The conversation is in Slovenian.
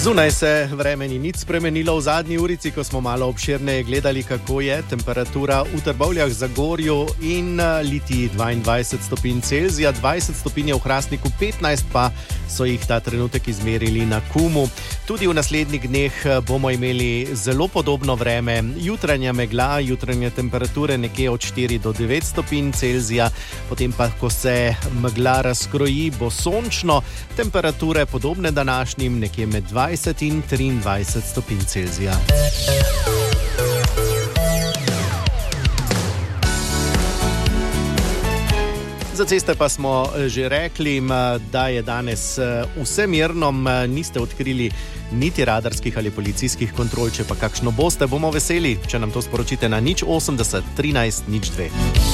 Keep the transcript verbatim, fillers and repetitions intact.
Zunaj se vreme ni nič spremenilo v zadnji urici, ko smo malo obširneje gledali, kako je temperatura v Trbovljah, Zagorju in Litiji dvaindvajset stopinj Celzija, dvajset stopinj je v Hrastniku, petnajst pa so jih ta trenutek izmerili na Kumu. Tudi v naslednjih dneh bomo imeli zelo podobno vreme. Jutranja megla, jutranje temperature nekje od štiri do devet stopinj Celzija, potem pa, ko se megla razkroji, bo sončno, temperature podobne današnjim, nekje med dvajset in triindvajset stopinj Celzija. Za ceste pa smo že rekli, da je danes vse mirno, niste odkrili niti radarskih ali policijskih kontrol, če pa kakšno boste, bomo veseli, če nam to sporočite na nič osemdeset trinajst nič dve.